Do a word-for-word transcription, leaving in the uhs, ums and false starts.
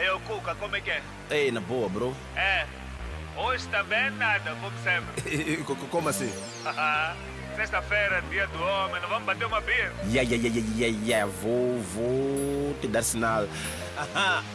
Ei, ô Cuca, como é que é? Ei, na boa, bro. É, hoje também nada, como sempre. Co- co- Como assim? Sexta-feira, dia do homem, não vamos bater uma beer? Yeah, yeah, yeah, yeah, yeah, yeah. Vou, vou te dar sinal.